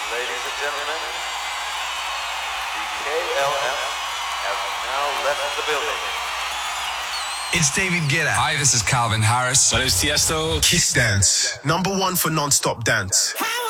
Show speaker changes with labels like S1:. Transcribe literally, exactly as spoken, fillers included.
S1: Ladies and gentlemen, the K L M have now left the building.
S2: It's David Guetta.
S3: Hi, this is Calvin Harris.
S4: My name is Tiesto.
S5: Kiss Dance, number one for non-stop dance.
S6: How